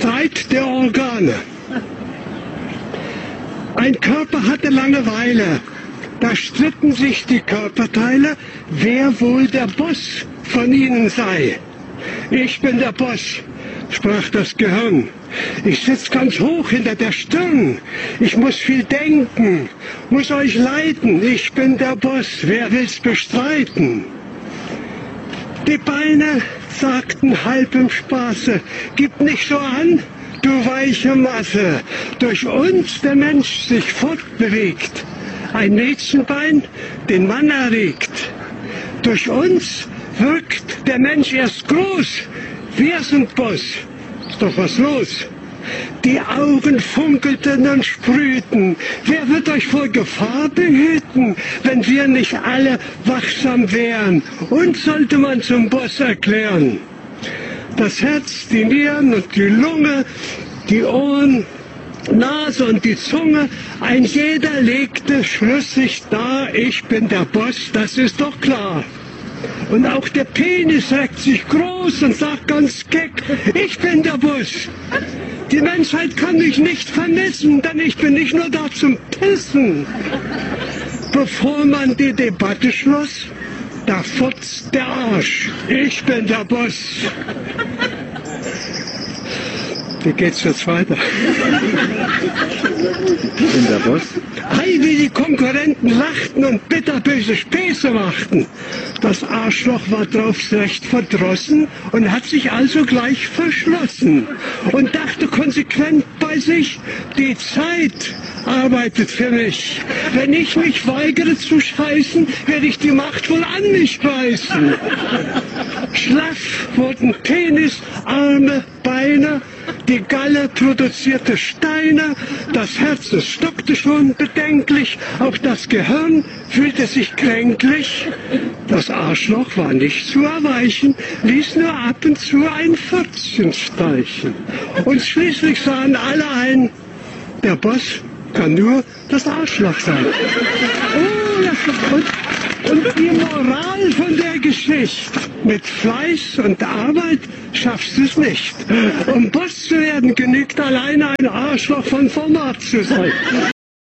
Streit der Organe. Ein Körper hatte Langeweile. Da stritten sich die Körperteile, wer wohl der Boss von ihnen sei. Ich bin der Boss, sprach das Gehirn. Ich sitz ganz hoch hinter der Stirn. Ich muss viel denken, muss euch leiten. Ich bin der Boss, wer will's bestreiten? Die Beine sagten halb im Spaße, gib nicht so an, du weiche Masse. Durch uns der Mensch sich fortbewegt. Ein Mädchenbein den Mann erregt. Durch uns wirkt der Mensch erst groß. Wir sind Boss. Ist doch was los. Die Augen funkelten und sprühten. Wer wird euch vor Gefahr behüten, wenn wir nicht alle wachsam wären? Uns sollte man zum Boss erklären. Das Herz, die Nieren und die Lunge, die Ohren, Nase und die Zunge, ein jeder legte schlüssig dar, ich bin der Boss, das ist doch klar. Und auch der Penis reckt sich groß und sagt ganz keck, ich bin der Boss. Die Menschheit kann mich nicht vermissen, denn ich bin nicht nur da zum Pissen. Bevor man die Debatte schloss, da futzt der Arsch, ich bin der Boss. Wie geht's jetzt weiter? Ich bin der Boss. Ei, wie die Konkurrenten lachten und bitterböse Späße machten. Das Arschloch war drauf recht verdrossen und hat sich also gleich verschlossen und dachte konsequent bei sich, die Zeit arbeitet für mich. Wenn ich mich weigere zu scheißen, werde ich die Macht wohl an mich reißen. Schlaff wurden Penis, Arme, Beine, die Galle produzierte Steine, das Herz es stockte schon bedenklich, auch das Gehirn fühlte sich kränklich. Das Arschloch war nicht zu erweichen, ließ nur ab und zu ein Pfützchen steichen. Und schließlich sahen alle ein, der Boss kann nur das Arschloch sein. Oh, und die Moral von der Geschichte: Mit Fleiß und Arbeit schaffst du es nicht. Um Boss zu werden, genügt allein ein Arschloch von Format zu sein.